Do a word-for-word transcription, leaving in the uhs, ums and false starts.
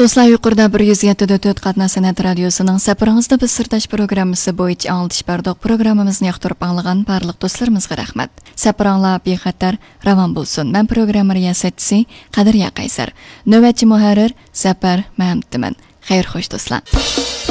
Do'stlar, yuqorida bir yuz yetti nuqta to'rt Qatna san'at radiosining Safaringizda biz sirdash programmasi bo'yicha anglatish bardoq programmamizni yoqtirib anglagan barliq do'stlarimizga rahmat. Safaranglar bexatar ravon bo'lsin. Men programma riyosatchisi Qadirya Qaysar, navbatchi muharrir Zafar Mahamdiman. Xayr xo'sh do'stlar.